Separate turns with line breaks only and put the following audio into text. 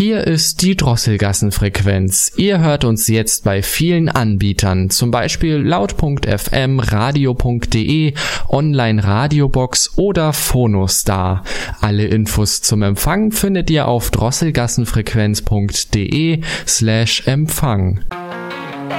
Hier ist die Drosselgassenfrequenz. Ihr hört uns jetzt bei vielen Anbietern, zum Beispiel laut.fm, radio.de, Online-Radiobox oder Phonostar. Infos zum Empfang findet ihr auf drosselgassenfrequenz.de/Empfang.